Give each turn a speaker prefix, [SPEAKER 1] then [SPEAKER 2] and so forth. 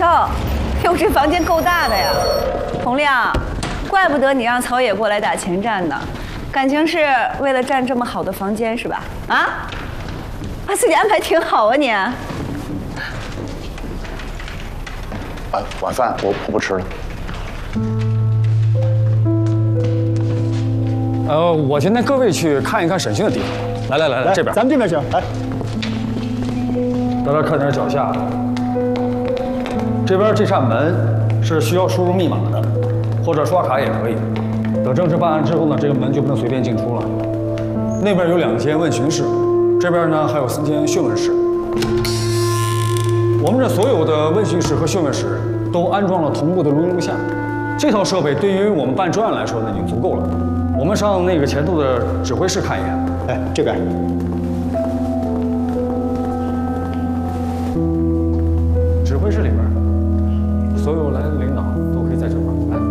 [SPEAKER 1] 跳，哟，这房间够大的呀！洪亮，怪不得你让曹野过来打前站呢，感情是为了占这么好的房间是吧？啊？把自己安排挺好啊你。
[SPEAKER 2] 晚饭我不吃了。
[SPEAKER 3] 我先带各位去看一看审讯的地方。来，这边，
[SPEAKER 4] 咱们这边行。来，
[SPEAKER 3] 大家看点脚下，这边这扇门是需要输入密码的，或者刷卡也可以。等正式办案之后呢，这个门就不能随便进出了。那边有2间问询室，这边呢还有3间讯问室。我们这所有的问询室和讯问室都安装了同步的录音录像，这套设备对于我们办专案来说呢已经足够了。我们上那个前头的指挥室看一眼。
[SPEAKER 4] 哎，这边。
[SPEAKER 3] 指挥室里边，所有来的领导